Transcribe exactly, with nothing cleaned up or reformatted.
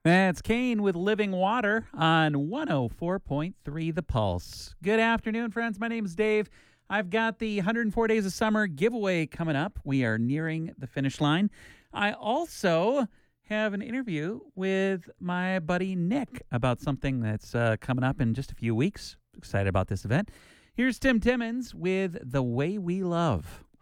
That's Kane with Living Water on one oh four point three The Pulse. Good afternoon, friends. My name's Dave. I've got the one hundred four Days of Summer giveaway coming up. We are nearing the finish line. I also have an interview with my buddy Nick about something that's uh, coming up in just a few weeks. Excited about this event. Here's Tim Timmons with The Way We Love.